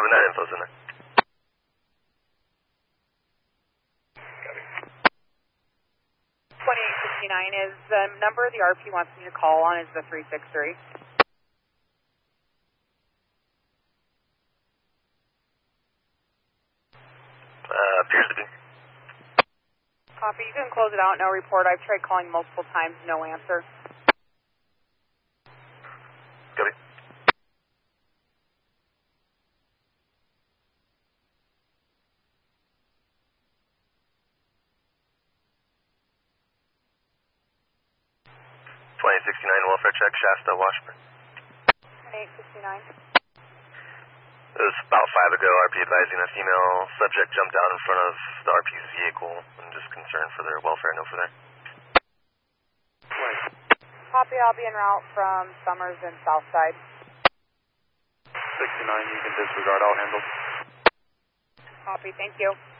that info's in there. 2869 is the number the RP wants me to call on is the 363. Appears to be. Copy. You can close it out. No report. I've tried calling multiple times. No answer. Copy. Welfare check, Shasta, Washburn. 2869. It was about 5 ago, RP advising a female subject jumped out in front of the RP's vehicle and just concerned for their welfare, no further. Copy, I'll be en route from Summers and Southside. 69, you can disregard, I'll handle. Copy, thank you.